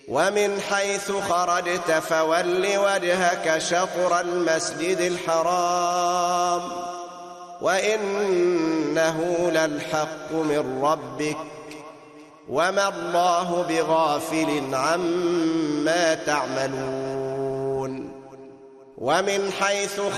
ومن حيث خرجت فول وجهك شطر المسجد الحرام وإنه للحق من ربك وما الله بغافل عما تعملون. ومن حيث